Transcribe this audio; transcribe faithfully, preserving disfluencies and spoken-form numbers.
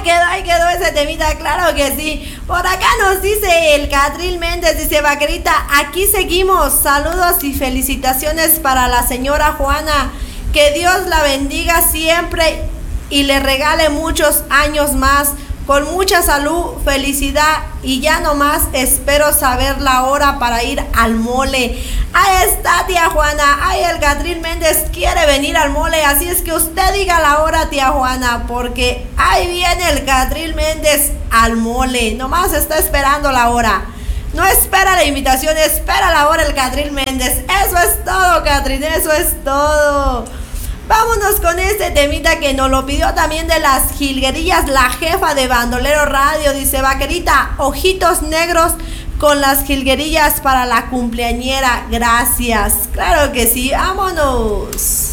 quedó, ahí quedó ese temita, claro que sí. Por acá nos dice el Catril Méndez, dice: Vaquerita, aquí seguimos. Saludos y felicitaciones para la señora Juana. Que Dios la bendiga siempre y le regale muchos años más, con mucha salud, felicidad, y ya nomás espero saber la hora para ir al mole. Ahí está, tía Juana. Ahí el Catril Méndez quiere venir al mole, así es que usted diga la hora, tía Juana, porque ahí viene el Catril Méndez al mole. Nomás está esperando la hora. No espera la invitación, espera la hora el Catril Méndez. Eso es todo, Catrín, eso es todo. Vámonos con este temita que nos lo pidió también de las jilguerillas la jefa de Bandolero Radio. Dice: Vaquerita, ojitos negros con las jilguerillas para la cumpleañera. Gracias. Claro que sí, vámonos.